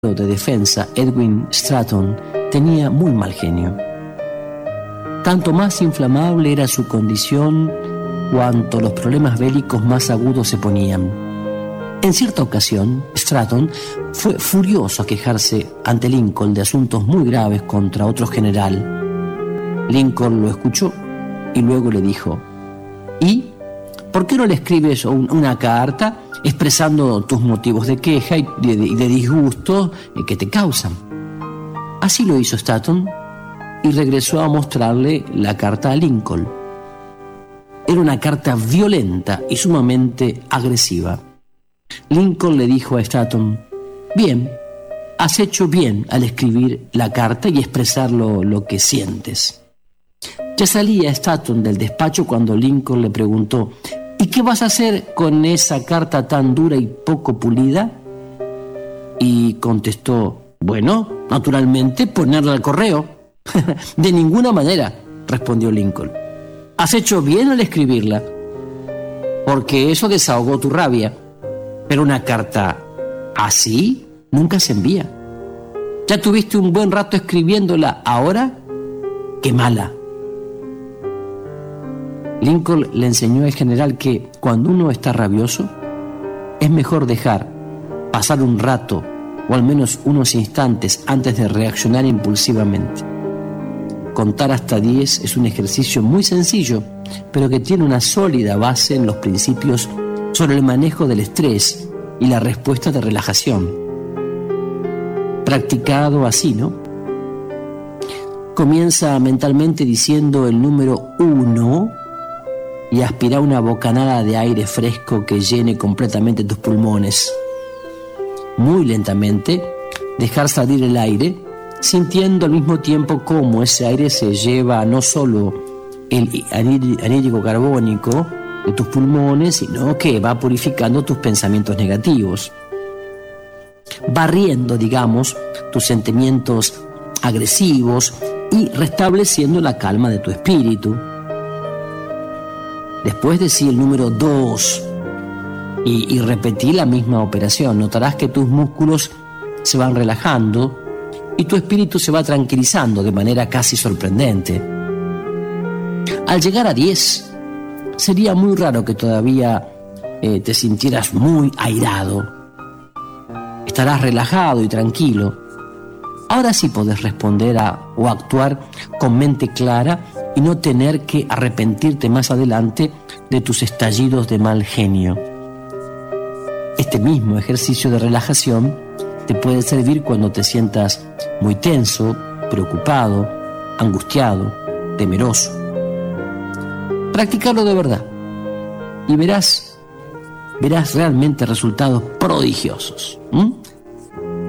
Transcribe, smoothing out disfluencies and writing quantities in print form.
de defensa, Edwin Stratton, tenía muy mal genio. Tanto más inflamable era su condición cuanto los problemas bélicos más agudos se ponían. En cierta ocasión, Stratton fue furioso a quejarse ante Lincoln de asuntos muy graves contra otro general. Lincoln lo escuchó y luego le dijo: ¿y por qué no le escribes una carta expresando tus motivos de queja y de disgusto que te causan? Así lo hizo Stratton y regresó a mostrarle la carta a Lincoln. Era una carta violenta y sumamente agresiva. Lincoln le dijo a Stratton: bien, has hecho bien al escribir la carta y expresar lo que sientes. Ya salía Stratton del despacho cuando Lincoln le preguntó: ¿y qué vas a hacer con esa carta tan dura y poco pulida? Y contestó: bueno, naturalmente ponerla al correo. De ninguna manera, respondió Lincoln. Has hecho bien al escribirla, porque eso desahogó tu rabia. Pero una carta así nunca se envía. Ya tuviste un buen rato escribiéndola, ahora quémala. Lincoln le enseñó al general que cuando uno está rabioso, es mejor dejar pasar un rato o al menos unos instantes antes de reaccionar impulsivamente. Contar hasta 10 es un ejercicio muy sencillo, pero que tiene una sólida base en los principios sobre el manejo del estrés y la respuesta de relajación. Practicado así, ¿no? Comienza mentalmente diciendo el número 1 y aspira una bocanada de aire fresco que llene completamente tus pulmones. Muy lentamente, dejar salir el aire, sintiendo al mismo tiempo cómo ese aire se lleva no solo el anhídrido carbónico de tus pulmones, sino que va purificando tus pensamientos negativos, barriendo, digamos, tus sentimientos agresivos y restableciendo la calma de tu espíritu. Después decí el número 2 y repetí la misma operación. Notarás que tus músculos se van relajando y tu espíritu se va tranquilizando de manera casi sorprendente. Al llegar a 10, sería muy raro que todavía te sintieras muy airado. Estarás relajado y tranquilo. Ahora sí podés responder o actuar con mente clara y no tener que arrepentirte más adelante de tus estallidos de mal genio. Este mismo ejercicio de relajación te puede servir cuando te sientas muy tenso, preocupado, angustiado, temeroso. Practicarlo de verdad y verás realmente resultados prodigiosos.